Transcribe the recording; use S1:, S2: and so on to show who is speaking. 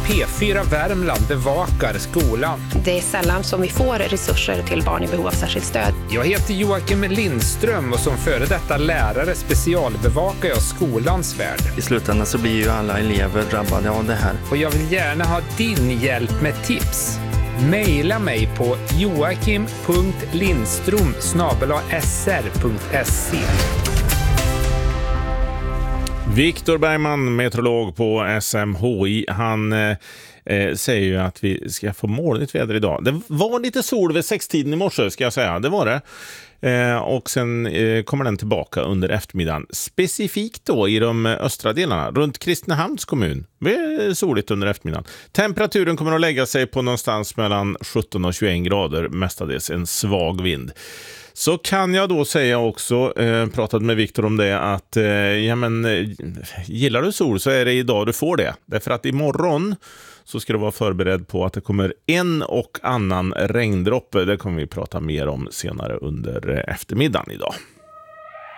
S1: P4 Värmland bevakar skolan.
S2: Det är sällan som vi får resurser till barn i behov av särskilt stöd.
S1: Jag heter Joakim Lindström och som före detta lärare specialbevakar jag skolans värld.
S3: I slutändan så blir ju alla elever drabbade av det här.
S1: Och jag vill gärna ha din hjälp med tips. Maila mig på joakim.lindstrom@sr.se.
S4: Viktor Bergman, meteorolog på SMHI, han säger ju att vi ska få molnigt väder idag. Det var lite sol vid 6-tiden i morse, ska jag säga. Det var det. Och sen kommer den tillbaka under eftermiddagen. Specifikt då i de östra delarna, runt Kristinehamns kommun. Det är soligt under eftermiddagen. Temperaturen kommer att lägga sig på någonstans mellan 17 och 21 grader, mestadels en svag vind. Så kan jag då säga också, pratat med Viktor om det, att gillar du sol så är det idag du får det. Därför att imorgon så ska du vara förberedd på att det kommer en och annan regndroppe. Det kommer vi prata mer om senare under eftermiddagen idag.